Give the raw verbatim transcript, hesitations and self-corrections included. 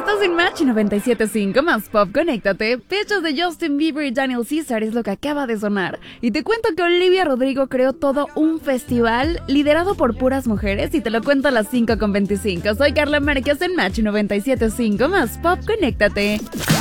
Estás en Match noventa y siete punto cinco más Pop, conéctate. Pechos de Justin Bieber y Daniel Caesar es lo que acaba de sonar. Y te cuento que Olivia Rodrigo creó todo un festival liderado por puras mujeres y te lo cuento a las cinco con veinticinco. Soy Carla Márquez en Match noventa y siete punto cinco más Pop, conéctate.